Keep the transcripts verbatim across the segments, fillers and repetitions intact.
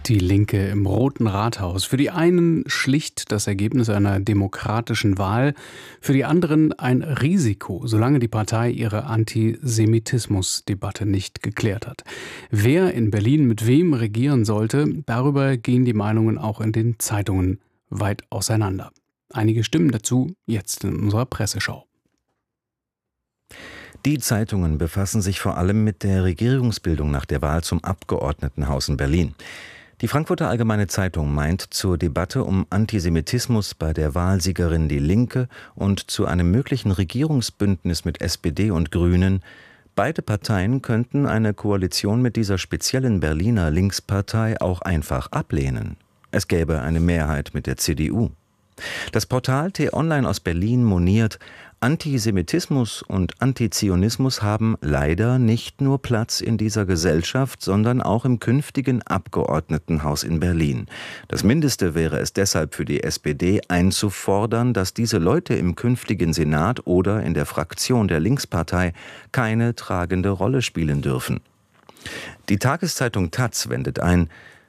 Die Linke im Roten Rathaus. Für die einen schlicht das Ergebnis einer demokratischen Wahl, für die anderen ein Risiko, solange die Partei ihre Antisemitismusdebatte nicht geklärt hat. Wer in Berlin mit wem regieren sollte, darüber gehen die Meinungen auch in den Zeitungen weit auseinander. Einige Stimmen dazu jetzt in unserer Presseschau. Die Zeitungen befassen sich vor allem mit der Regierungsbildung nach der Wahl zum Abgeordnetenhaus in Berlin. Die Frankfurter Allgemeine Zeitung meint zur Debatte um Antisemitismus bei der Wahlsiegerin Die Linke und zu einem möglichen Regierungsbündnis mit S P D und Grünen, beide Parteien könnten eine Koalition mit dieser speziellen Berliner Linkspartei auch einfach ablehnen. Es gäbe eine Mehrheit mit der C D U. Das Portal T-Online aus Berlin moniert, Antisemitismus und Antizionismus haben leider nicht nur Platz in dieser Gesellschaft, sondern auch im künftigen Abgeordnetenhaus in Berlin. Das Mindeste wäre es deshalb für die S P D einzufordern, dass diese Leute im künftigen Senat oder in der Fraktion der Linkspartei keine tragende Rolle spielen dürfen. Die Tageszeitung Taz wendet ein: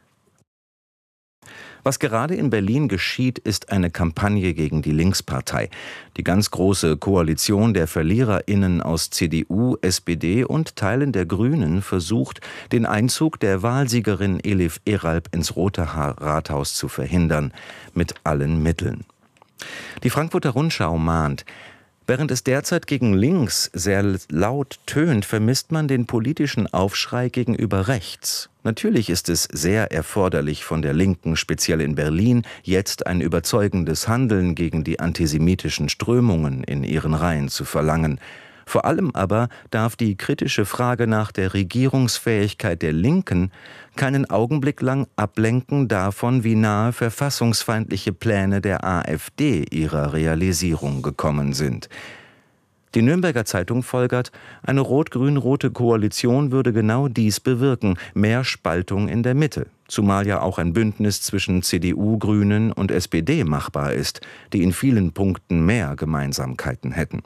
Was gerade in Berlin geschieht, ist eine Kampagne gegen die Linkspartei. Die ganz große Koalition der VerliererInnen aus C D U, S P D und Teilen der Grünen versucht, den Einzug der Wahlsiegerin Elif Eralp ins Rote Rathaus zu verhindern, mit allen Mitteln. Die Frankfurter Rundschau mahnt: Während es derzeit gegen links sehr laut tönt, vermisst man den politischen Aufschrei gegenüber rechts. Natürlich ist es sehr erforderlich von der Linken, speziell in Berlin, jetzt ein überzeugendes Handeln gegen die antisemitischen Strömungen in ihren Reihen zu verlangen. Vor allem aber darf die kritische Frage nach der Regierungsfähigkeit der Linken keinen Augenblick lang ablenken davon, wie nahe verfassungsfeindliche Pläne der AfD ihrer Realisierung gekommen sind. Die Nürnberger Zeitung folgert, eine rot-grün-rote Koalition würde genau dies bewirken, mehr Spaltung in der Mitte. Zumal ja auch ein Bündnis zwischen C D U, Grünen und S P D machbar ist, die in vielen Punkten mehr Gemeinsamkeiten hätten.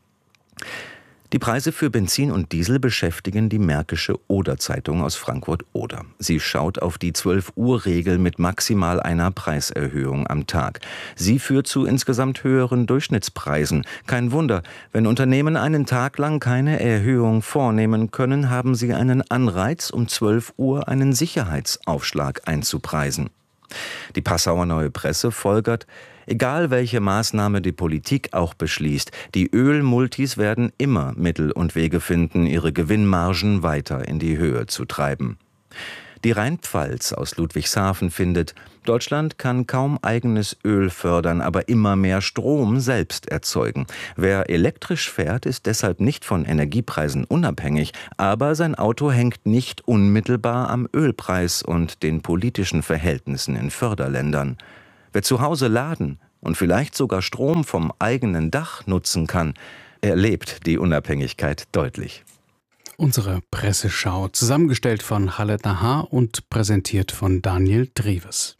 Die Preise für Benzin und Diesel beschäftigen die Märkische Oder-Zeitung aus Frankfurt-Oder. Sie schaut auf die zwölf-Uhr-Regel mit maximal einer Preiserhöhung am Tag. Sie führt zu insgesamt höheren Durchschnittspreisen. Kein Wunder, wenn Unternehmen einen Tag lang keine Erhöhung vornehmen können, haben sie einen Anreiz, um zwölf Uhr einen Sicherheitsaufschlag einzupreisen. Die Passauer Neue Presse folgert: Egal welche Maßnahme die Politik auch beschließt, die Ölmultis werden immer Mittel und Wege finden, ihre Gewinnmargen weiter in die Höhe zu treiben. Die Rheinpfalz aus Ludwigshafen findet, Deutschland kann kaum eigenes Öl fördern, aber immer mehr Strom selbst erzeugen. Wer elektrisch fährt, ist deshalb nicht von Energiepreisen unabhängig, aber sein Auto hängt nicht unmittelbar am Ölpreis und den politischen Verhältnissen in Förderländern. Wer zu Hause laden und vielleicht sogar Strom vom eigenen Dach nutzen kann, erlebt die Unabhängigkeit deutlich. Unsere Presseschau, zusammengestellt von Khaled Nahar und präsentiert von Daniel Dreves.